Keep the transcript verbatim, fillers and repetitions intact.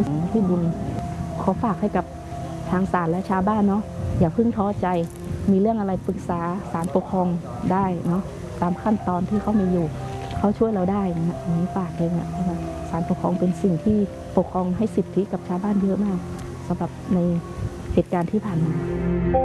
พี่บุญขอฝากให้กับทางศาลและชาวบ้านเนาะอย่าเพิ่งท้อใจมีเรื่องอะไรปรึกษาศาลปกครองได้เนาะตามขั้นตอนที่เขามีอยู่เขาช่วยเราได้นะอันนี้ฝากเลยนะศาลปกครองเป็นสิ่งที่ปกครองให้สิทธิกับชาวบ้านเยอะมากสำหรับในเหตุการณ์ที่ผ่านมา